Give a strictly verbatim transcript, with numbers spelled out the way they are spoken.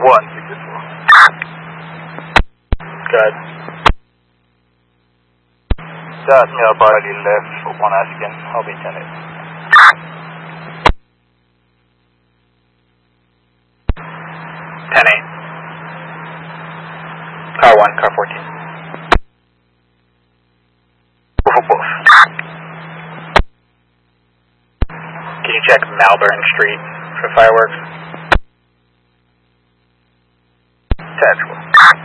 one six six four. Good. That's me up already left for one asking. I'll be ten eight. ten eight. Car one, car fourteen. For both. Can you check Malvern Street for fireworks? Tactical.